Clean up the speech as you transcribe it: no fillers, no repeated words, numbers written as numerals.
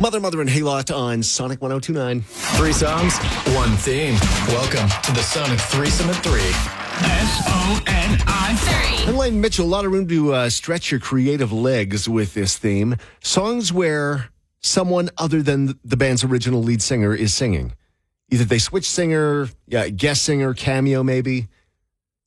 Mother, and Haylot on Sonic 102.9. 3 songs, 1 theme. Welcome to the Sonic Threesome at 3. SONI3. And Lane Mitchell, a lot of room to stretch your creative legs with this theme. Songs where someone other than the band's original lead singer is singing. Either they switch singer, guest singer, cameo maybe.